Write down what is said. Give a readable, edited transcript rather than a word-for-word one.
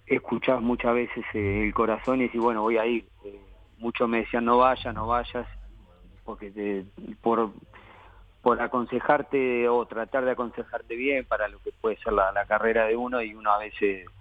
escuchás muchas veces el corazón y decís, bueno, voy a ir. Muchos me decían, no vayas, no vayas, porque por aconsejarte o tratar de aconsejarte bien para lo que puede ser la carrera de uno, y uno a veces